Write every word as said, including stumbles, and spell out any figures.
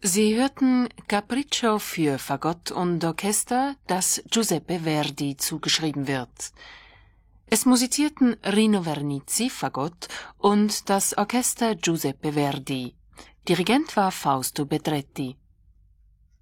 Sie hörten Capriccio für Fagott und Orchester, das Giuseppe Verdi zugeschrieben wird. Es musizierten Rino Vernizzi, Fagott, und das Orchester Giuseppe Verdi. Dirigent war Fausto Bedretti.